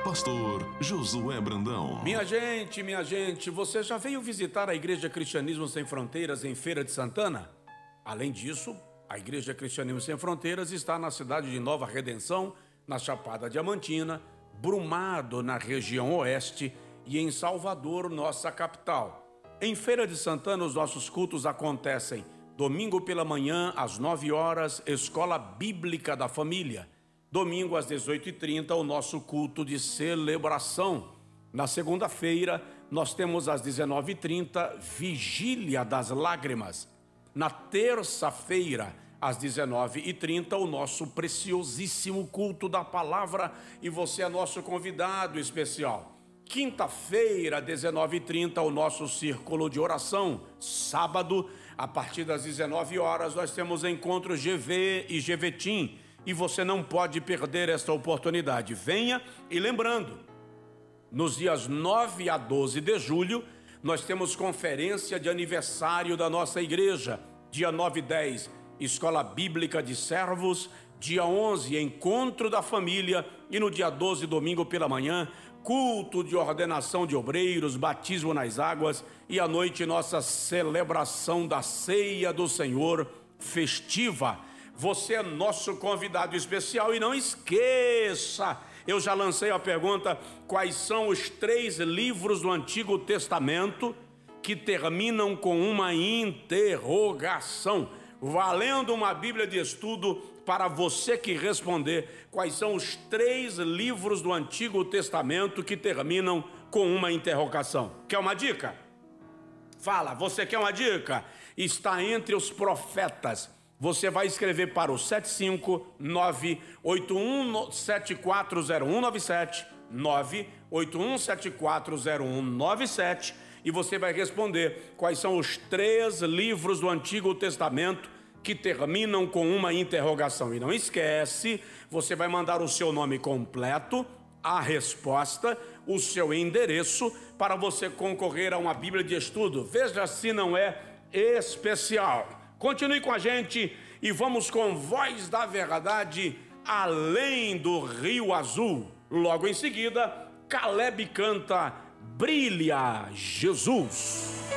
Pastor Josué Brandão. Minha gente, você já veio visitar a Igreja Cristianismo Sem Fronteiras em Feira de Santana? Além disso, a Igreja Cristianismo Sem Fronteiras está na cidade de Nova Redenção, na Chapada Diamantina, Brumado, na região oeste, e em Salvador, nossa capital. Em Feira de Santana, os nossos cultos acontecem domingo pela manhã, às 9 horas, Escola Bíblica da Família. Domingo às 18h30, o nosso culto de celebração. Na segunda-feira, nós temos às 19h30, Vigília das Lágrimas. Na terça-feira, às 19h30, o nosso preciosíssimo culto da palavra, e você é nosso convidado especial. Quinta-feira, 19h30, o nosso círculo de oração. Sábado, a partir das 19 horas, nós temos encontro GV e GVTIM. E você não pode perder esta oportunidade. Venha, e lembrando, nos dias 9 a 12 de julho, nós temos conferência de aniversário da nossa igreja. Dia 9 e 10, Escola Bíblica de Servos. Dia 11, Encontro da Família. E no dia 12, domingo pela manhã, culto de ordenação de obreiros, batismo nas águas. E à noite, nossa celebração da Ceia do Senhor festiva. Você é nosso convidado especial, e não esqueça, eu já lancei a pergunta: quais são os 3 livros do Antigo Testamento que terminam com uma interrogação? Valendo uma Bíblia de estudo para você que responder. Quais são os 3 livros do Antigo Testamento que terminam com uma interrogação? Quer uma dica? Fala, você quer uma dica? Está entre os profetas. Você vai escrever para o 759-81740197, 981740197, e você vai responder quais são os 3 livros do Antigo Testamento que terminam com uma interrogação. E não esquece, você vai mandar o seu nome completo, a resposta, o seu endereço, para você concorrer a uma Bíblia de estudo. Veja se não é especial. Continue com a gente e vamos com Voz da Verdade, Além do Rio Azul. Logo em seguida, Caleb canta Brilha Jesus.